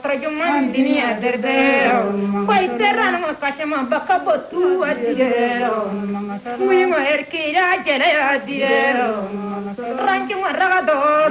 juman diniya derde Koi terran mo kashma bakabo tu adire Mui mo erki ya jele adire Ranki mo ragado